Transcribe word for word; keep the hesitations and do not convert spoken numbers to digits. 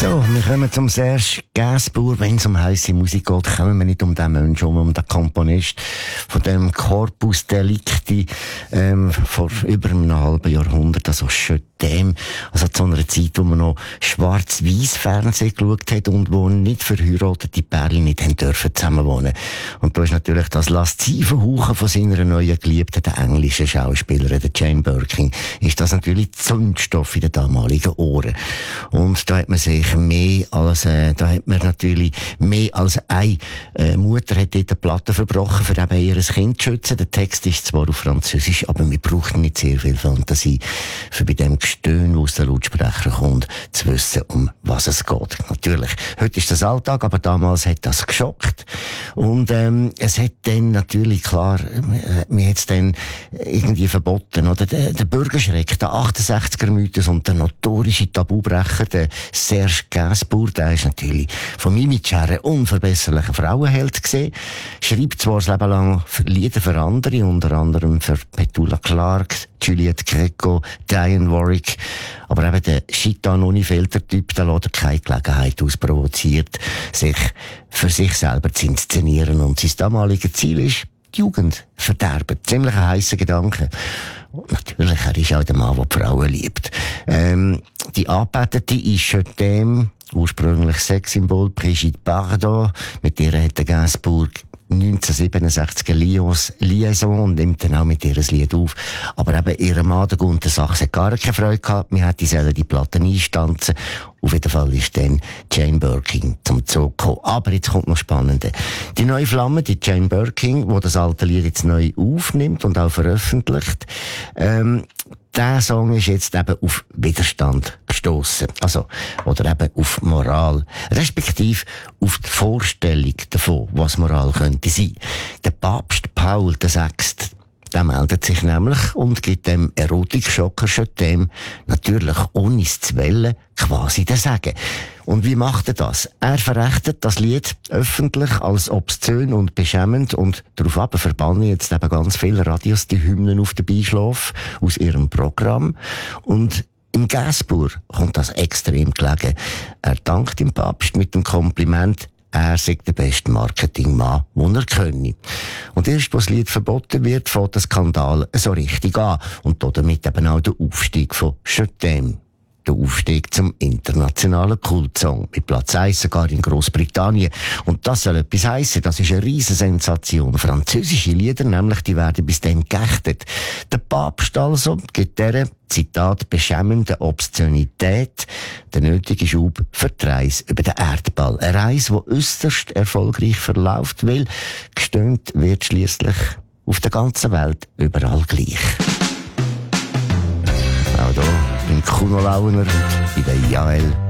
So, wir kommen zum Serge Gainsbourg. Wenn es um heisse Musik geht, kommen wir nicht um den Menschen, um, um den Komponist von dem Corpus Delicti ähm, vor über einem halben Jahrhundert, also schon dem, also zu einer Zeit, wo man noch schwarz-weiß Fernsehen geschaut hat und wo nicht verheiratete Pärchen nicht haben dürfen zusammenwohnen. Und da ist natürlich das laszive Hauchen von seiner neuen Geliebten, der englischen Schauspielerin, der Jane Birkin, ist das natürlich Zündstoff in den damaligen Ohren. Und da hat man sich mehr als, äh, da hat man natürlich mehr als eine äh, Mutter hat dort eine Platte verbrochen, für eben ihr Kind zu schützen. Der Text ist zwar auf Französisch, aber wir brauchen nicht sehr viel Fantasie, für bei dem Gestöhn, das aus den Lautsprecher kommt, zu wissen, um was es geht. Natürlich, heute ist das Alltag, aber damals hat das geschockt. Und ähm, es hat dann natürlich, klar, äh, mir hat es dann irgendwie verboten, oder? Der, der Bürgerschreck, der achtundsechziger-Mythos und der notorische Tabubrecher, der Serge Gainsbourg, der ist natürlich vom Image her ein unverbesserlicher Frauenheld gesehen. Schreibt zwar das Leben lang Lieder für andere, unter anderem für Petula Clark, Juliette Greco, Diane Warwick. Aber eben der Chitan-Unifilter-Typ, der lässt keine Gelegenheit ausprovoziert, sich für sich selber zu inszenieren. Und sein damaliges Ziel ist, die Jugend verderben. Ziemlich ein heisser Gedanke. Und natürlich, er ist auch der Mann, der die Frauen liebt. Ähm, die Anbetete ist schon dem, ursprünglich Sexsymbol, Brigitte Bardot. Mit der hat der Gainsbourg neunzehnhundertsiebenundsechzig eine Lions Liaison und nimmt dann auch mit ihr ein Lied auf. Aber eben, ihr Mann, der Gunther Sachs, hat gar keine Freude gehabt. Wir hätten sollen die Platten einstanzen. Auf jeden Fall ist dann Jane Birkin zum Zug gekommen. Aber jetzt kommt noch Spannende. Die neue Flamme, die Jane Birkin, die das alte Lied jetzt neu aufnimmt und auch veröffentlicht, ähm, der Song ist jetzt eben auf Widerstand gestossen. Also, oder eben auf Moral. Respektive auf die Vorstellung davon, was Moral könnte sein. Der Papst Paul der Sechste, der meldet sich nämlich und gibt dem Erotik-Schocker schon dem, natürlich ohne es zu wollen, quasi den Segen. Und wie macht er das? Er verrechtet das Lied öffentlich als obszön und beschämend und darauf aber verbannen jetzt eben ganz viele Radios die Hymnen auf den Beischlaf aus ihrem Programm. Und im Gainsbourg kommt das extrem gelegen. Er dankt dem Papst mit dem Kompliment, er sei der beste Marketingmann, den er könne. Und erst, als das Lied verboten wird, fängt der Skandal so richtig an. Und damit eben auch der Aufstieg von Je t'aime. Der Aufstieg zum internationalen Kultsong. Mit Platz eins sogar in Großbritannien. Und das soll etwas heissen. Das ist eine riesen Sensation. Französische Lieder, nämlich, die werden bis dann geächtet. Der Papst also gibt dieser, Zitat, beschämende Obszönität der nötige Schub für die Reise über den Erdball. Eine Reise, die äusserst erfolgreich verläuft, weil gestöhnt wird schliesslich auf der ganzen Welt überall gleich. Auch da beim Kuno Launer und bei der Jael